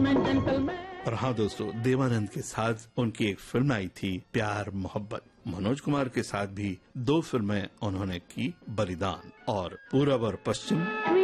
और हाँ दोस्तों, देवानंद के साथ उनकी एक फिल्म आई थी प्यार मोहब्बत। मनोज कुमार के साथ भी 2 फिल्में उन्होंने की, बलिदान और पूरब और पश्चिम।